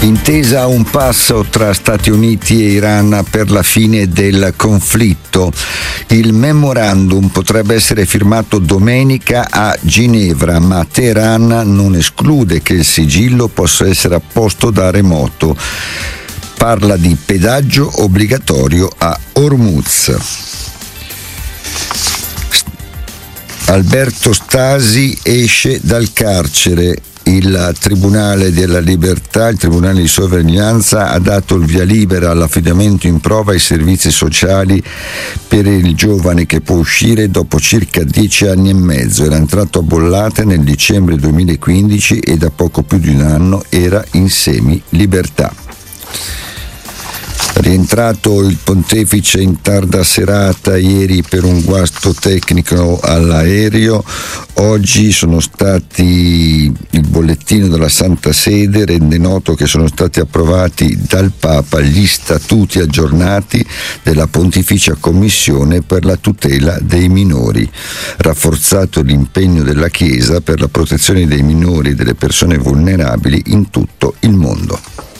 Intesa a un passo tra Stati Uniti e Iran per la fine del conflitto. Il memorandum potrebbe essere firmato domenica a Ginevra, ma Teheran non esclude che il sigillo possa essere apposto da remoto. Parla di pedaggio obbligatorio a Hormuz. Alberto Stasi esce dal carcere. Il Tribunale della Libertà, il Tribunale di Sorveglianza, ha dato il via libera all'affidamento in prova ai servizi sociali per il giovane che può uscire dopo circa 10 anni e mezzo. Era entrato a Bollate nel dicembre 2015 e da poco più di un anno era in semi-libertà. Rientrato il pontefice in tarda serata ieri per un guasto tecnico all'aereo. Oggi il bollettino della Santa Sede rende noto che sono stati approvati dal Papa gli statuti aggiornati della Pontificia Commissione per la tutela dei minori, rafforzato l'impegno della Chiesa per la protezione dei minori e delle persone vulnerabili in tutto il mondo.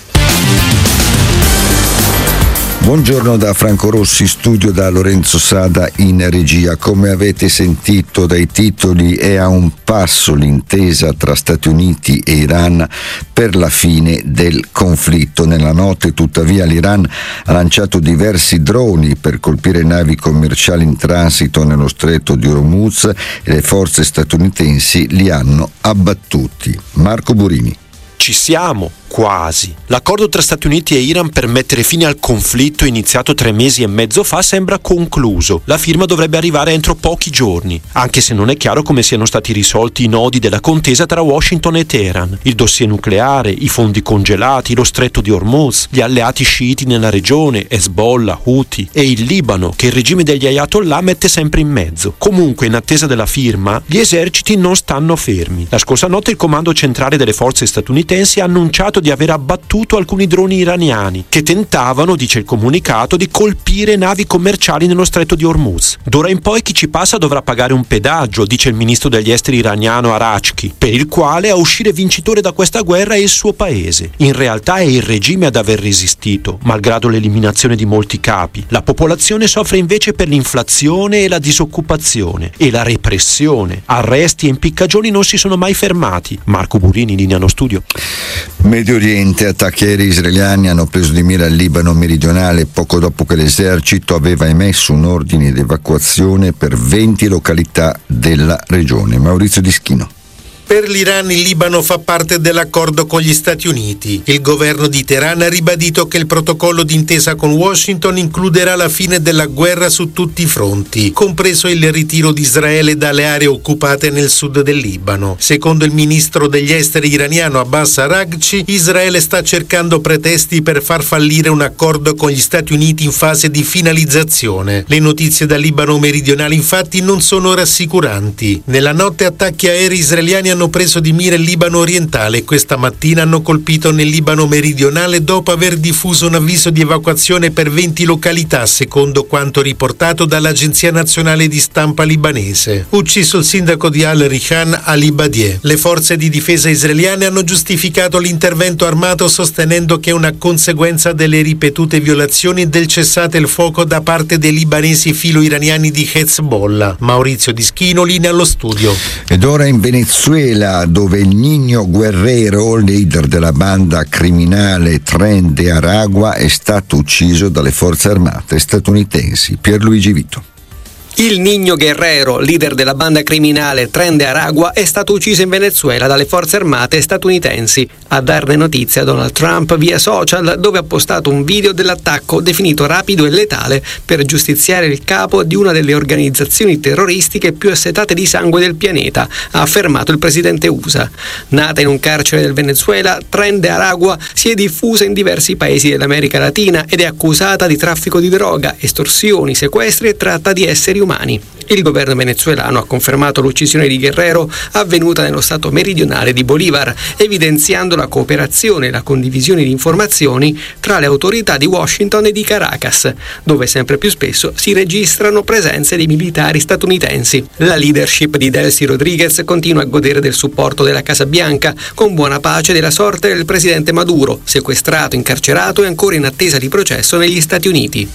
Buongiorno da Franco Rossi, studio da Lorenzo Sada in regia. Come avete sentito dai titoli, è a un passo l'intesa tra Stati Uniti e Iran per la fine del conflitto. Nella notte, tuttavia, l'Iran ha lanciato diversi droni per colpire navi commerciali in transito nello stretto di Hormuz e le forze statunitensi li hanno abbattuti. Marco Burini. Ci siamo, quasi. L'accordo tra Stati Uniti e Iran per mettere fine al conflitto iniziato 3 mesi e mezzo fa sembra concluso. La firma dovrebbe arrivare entro pochi giorni, anche se non è chiaro come siano stati risolti i nodi della contesa tra Washington e Teheran. Il dossier nucleare, i fondi congelati, lo stretto di Hormuz, gli alleati sciiti nella regione, Hezbollah, Houthi e il Libano, che il regime degli Ayatollah mette sempre in mezzo. Comunque, in attesa della firma, gli eserciti non stanno fermi. La scorsa notte il comando centrale delle forze statunitensi ha annunciato di aver abbattuto alcuni droni iraniani che tentavano, dice il comunicato, di colpire navi commerciali nello stretto di Hormuz. D'ora in poi chi ci passa dovrà pagare un pedaggio, dice il ministro degli esteri iraniano Arachchi, per il quale a uscire vincitore da questa guerra è il suo paese. In realtà è il regime ad aver resistito, malgrado l'eliminazione di molti capi. La popolazione soffre invece per l'inflazione e la disoccupazione e la repressione. Arresti e impiccagioni non si sono mai fermati. Marco Burini, linea allo studio. Medio Oriente, attacchi aerei israeliani hanno preso di mira il Libano meridionale poco dopo che l'esercito aveva emesso un ordine di evacuazione per 20 località della regione. Maurizio Dischino. Per l'Iran il Libano fa parte dell'accordo con gli Stati Uniti. Il governo di Teheran ha ribadito che il protocollo d'intesa con Washington includerà la fine della guerra su tutti i fronti, compreso il ritiro di Israele dalle aree occupate nel sud del Libano. Secondo il ministro degli esteri iraniano Abbas Araghchi, Israele sta cercando pretesti per far fallire un accordo con gli Stati Uniti in fase di finalizzazione. Le notizie dal Libano meridionale infatti non sono rassicuranti. Nella notte attacchi aerei israeliani hanno preso di mira il Libano orientale e questa mattina hanno colpito nel Libano meridionale dopo aver diffuso un avviso di evacuazione per 20 località, secondo quanto riportato dall'Agenzia Nazionale di Stampa libanese. Ucciso il sindaco di Al-Rihan Ali Badieh. Le forze di difesa israeliane hanno giustificato l'intervento armato sostenendo che è una conseguenza delle ripetute violazioni del cessate il fuoco da parte dei libanesi filo-iraniani di Hezbollah. Maurizio Dischino, linea allo studio. Ed ora in Venezuela, dove il Niño Guerrero, leader della banda criminale Tren de Aragua, è stato ucciso dalle forze armate statunitensi. Pierluigi Vito. Il Niño Guerrero, leader della banda criminale Tren de Aragua, è stato ucciso in Venezuela dalle forze armate statunitensi. A darne notizia Donald Trump via social, dove ha postato un video dell'attacco definito rapido e letale per giustiziare il capo di una delle organizzazioni terroristiche più assetate di sangue del pianeta, ha affermato il presidente USA. Nata in un carcere del Venezuela, Tren de Aragua si è diffusa in diversi paesi dell'America Latina ed è accusata di traffico di droga, estorsioni, sequestri e tratta di esseri umani. Il governo venezuelano ha confermato l'uccisione di Guerrero avvenuta nello stato meridionale di Bolívar, evidenziando la cooperazione e la condivisione di informazioni tra le autorità di Washington e di Caracas, dove sempre più spesso si registrano presenze di militari statunitensi. La leadership di Delcy Rodriguez continua a godere del supporto della Casa Bianca, con buona pace della sorte del presidente Maduro, sequestrato, incarcerato e ancora in attesa di processo negli Stati Uniti.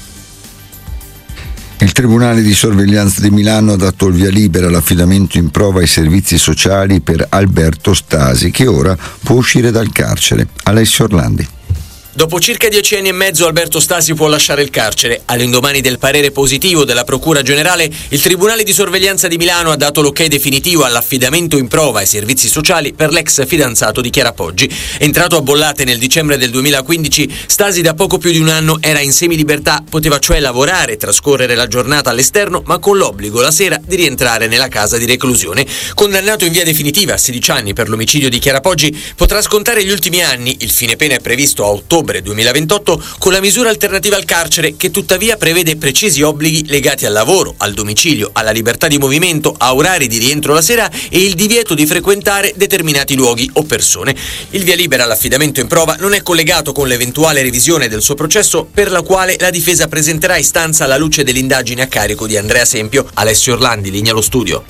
Il Tribunale di Sorveglianza di Milano ha dato il via libera all'affidamento in prova ai servizi sociali per Alberto Stasi, che ora può uscire dal carcere. Alessio Orlandi. Dopo circa 10 anni e mezzo Alberto Stasi può lasciare il carcere. All'indomani del parere positivo della Procura Generale, il Tribunale di Sorveglianza di Milano ha dato l'ok definitivo all'affidamento in prova ai servizi sociali per l'ex fidanzato di Chiara Poggi. Entrato a Bollate nel dicembre del 2015, Stasi da poco più di un anno era in semilibertà, poteva cioè lavorare e trascorrere la giornata all'esterno, ma con l'obbligo la sera di rientrare nella casa di reclusione. Condannato in via definitiva a 16 anni per l'omicidio di Chiara Poggi, potrà scontare gli ultimi anni. Il fine pena è previsto a ottobre 2028 con la misura alternativa al carcere, che tuttavia prevede precisi obblighi legati al lavoro, al domicilio, alla libertà di movimento, a orari di rientro la sera e il divieto di frequentare determinati luoghi o persone. Il via libera all'affidamento in prova non è collegato con l'eventuale revisione del suo processo, per la quale la difesa presenterà istanza alla luce dell'indagine a carico di Andrea Sempio. Alessio Orlandi, linea allo studio.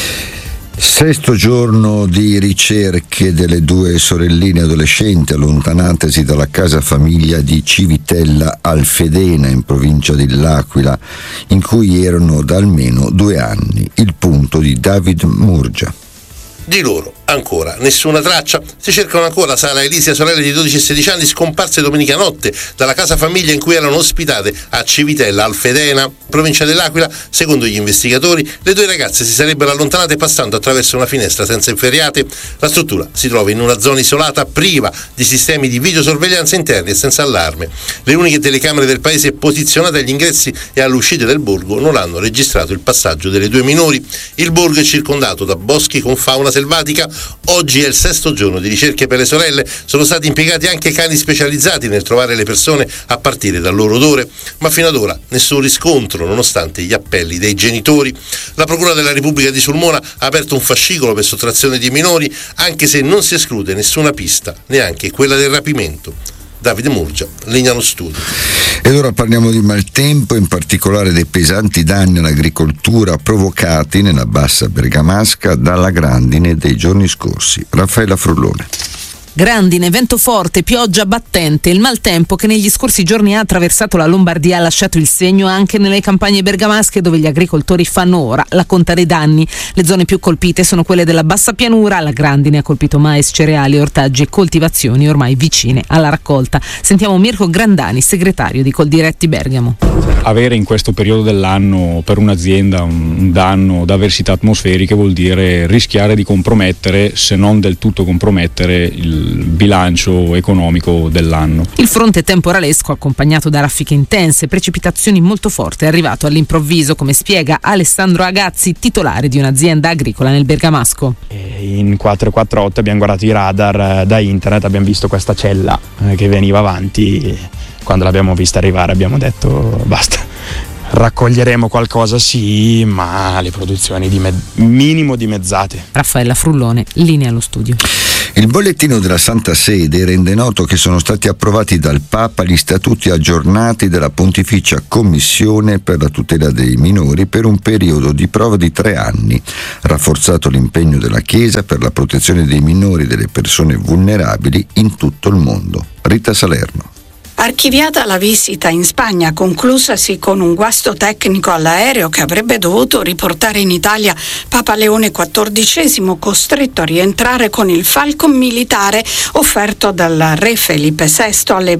6° giorno di ricerche delle 2 sorelline adolescenti allontanatesi dalla casa famiglia di Civitella Alfedena in provincia dell'Aquila, in cui erano da almeno 2 anni. Il punto di David Murgia. Di loro ancora nessuna traccia. Si cercano ancora Sara Elisia, sorelle di 12 e 16 anni, scomparse domenica notte dalla casa famiglia in cui erano ospitate a Civitella Alfedena, provincia dell'Aquila. Secondo gli investigatori, le 2 ragazze si sarebbero allontanate passando attraverso una finestra senza inferriate. La struttura si trova in una zona isolata, priva di sistemi di videosorveglianza interni e senza allarme. Le uniche telecamere del paese posizionate agli ingressi e all'uscita del borgo non hanno registrato il passaggio delle 2 minori. Il borgo è circondato da boschi con fauna selvatica. Oggi è il 6° giorno di ricerche per le sorelle. Sono stati impiegati anche cani specializzati nel trovare le persone a partire dal loro odore, ma fino ad ora nessun riscontro nonostante gli appelli dei genitori. La Procura della Repubblica di Sulmona ha aperto un fascicolo per sottrazione di minori, anche se non si esclude nessuna pista, neanche quella del rapimento. Davide Murgia, linea allo studio. Ed ora parliamo di maltempo, in particolare dei pesanti danni all'agricoltura provocati nella bassa bergamasca dalla grandine dei giorni scorsi. Raffaella Frullone. Grandine, vento forte, pioggia battente. Il maltempo che negli scorsi giorni ha attraversato la Lombardia ha lasciato il segno anche nelle campagne bergamasche, dove gli agricoltori fanno ora la conta dei danni. Le zone più colpite sono quelle della bassa pianura. La grandine ha colpito mais, cereali, ortaggi e coltivazioni ormai vicine alla raccolta. Sentiamo Mirko Grandani, segretario di Coldiretti Bergamo. Avere in questo periodo dell'anno per un'azienda un danno da avversità atmosferiche vuol dire rischiare di compromettere, se non del tutto compromettere, il bilancio economico dell'anno. Il fronte temporalesco, accompagnato da raffiche intense e precipitazioni molto forti, è arrivato all'improvviso, come spiega Alessandro Agazzi, titolare di un'azienda agricola nel bergamasco. In 448 abbiamo guardato i radar da internet, abbiamo visto questa cella che veniva avanti. Quando l'abbiamo vista arrivare abbiamo detto basta, raccoglieremo qualcosa sì, ma le produzioni minimo dimezzate. Raffaella Frullone, linea allo studio. Il bollettino della Santa Sede rende noto che sono stati approvati dal Papa gli statuti aggiornati della Pontificia Commissione per la tutela dei minori per un periodo di prova di 3 anni, rafforzato l'impegno della Chiesa per la protezione dei minori e delle persone vulnerabili in tutto il mondo. Rita Salerno. Archiviata la visita in Spagna, conclusasi con un guasto tecnico all'aereo che avrebbe dovuto riportare in Italia Papa Leone XIV, costretto a rientrare con il Falcon militare offerto dal re Felipe VI alle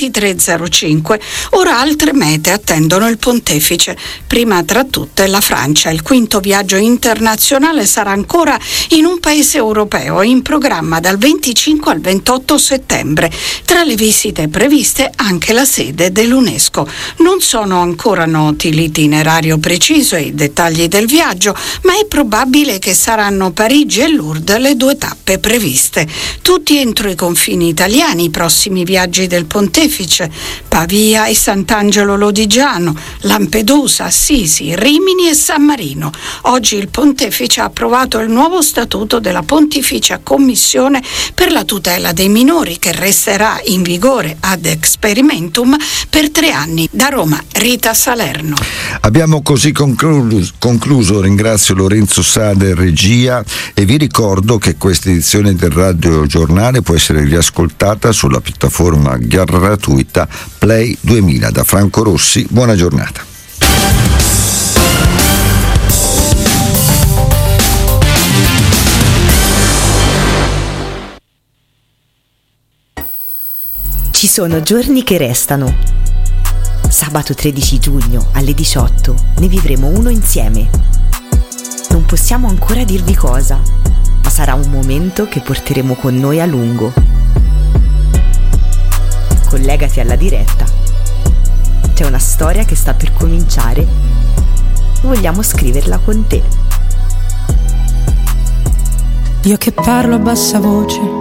23.05. Ora altre mete attendono il pontefice, prima tra tutte la Francia. Il 5° viaggio internazionale sarà ancora in un paese europeo, in programma dal 25 al 28 settembre. Tra le visite previste anche la sede dell'UNESCO. Non sono ancora noti l'itinerario preciso e i dettagli del viaggio, ma è probabile che saranno Parigi e Lourdes le 2 tappe previste. Tutti entro i confini italiani i prossimi viaggi del Pontefice: Pavia e Sant'Angelo Lodigiano, Lampedusa, Assisi, Rimini e San Marino. Oggi il Pontefice ha approvato il nuovo statuto della Pontificia Commissione per la tutela dei minori, che resterà in vigore ad experimentum per 3 anni. Da Roma, Rita Salerno. Abbiamo così concluso. Ringrazio Lorenzo Sada in regia e vi ricordo che questa edizione del Radio Giornale può essere riascoltata sulla piattaforma gratuita Play 2000. Da Franco Rossi, buona giornata. Ci sono giorni che restano. Sabato 13 giugno alle 18 ne vivremo uno insieme. Non possiamo ancora dirvi cosa, ma sarà un momento che porteremo con noi a lungo. Collegati alla diretta. C'è una storia che sta per cominciare. Vogliamo scriverla con te. Io che parlo a bassa voce